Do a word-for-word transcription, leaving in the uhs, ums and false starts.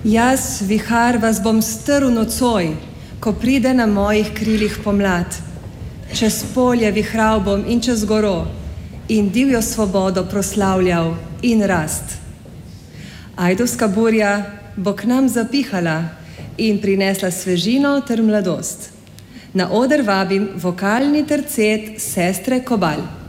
Jaz, vihar, vas bom strl nocoj, ko pride na mojih krilih pomlad. Čez polje vihral bom in čez goro in divjo svobodo proslavljal in rast. Ajdovska burja bo k nam zapihala in prinesla svežino ter mladost. Na oder vabim vokalni tercet sestre Kobal.